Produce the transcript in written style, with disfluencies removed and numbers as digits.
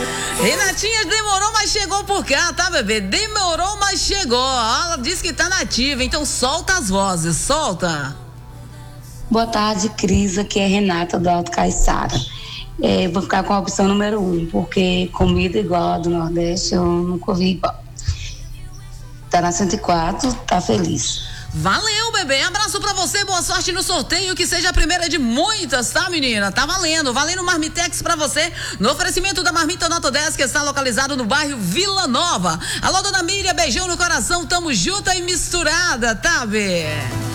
Renatinha demorou, mas chegou por cá, tá, bebê? Demorou, mas chegou. Ela disse que tá nativa, então solta as vozes, solta. Boa tarde, Cris. Aqui é Renata do Alto Caiçara. Vou ficar com a opção número 1, porque comida igual a do Nordeste eu nunca ouvi igual. Tá na 104, tá feliz. Valeu, bebê. Abraço pra você, boa sorte no sorteio, que seja a primeira de muitas, tá, menina? Tá valendo Marmitex pra você, no oferecimento da Marmita Nota 10, que está localizado no bairro Vila Nova. Alô, dona Miriam, beijão no coração, tamo junta e misturada, tá, bê?